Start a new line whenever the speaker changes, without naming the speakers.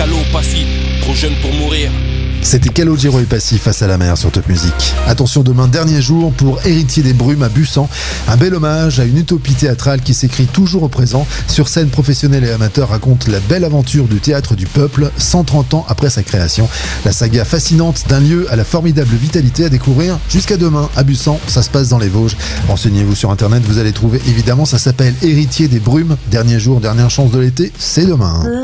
Calo, Passy, trop jeune pour mourir.
C'était Calogero et Passy face à la mer sur Top Music. Attention, demain, dernier jour pour Héritier des Brumes à Bussan. Un bel hommage à une utopie théâtrale qui s'écrit toujours au présent. Sur scène, professionnels et amateurs racontent la belle aventure du théâtre du peuple, 130 ans après sa création. La saga fascinante d'un lieu à la formidable vitalité à découvrir jusqu'à demain à Bussan. Ça se passe dans les Vosges. Renseignez-vous sur internet, vous allez trouver évidemment, ça s'appelle Héritier des Brumes. Dernier jour, dernière chance de l'été, c'est demain.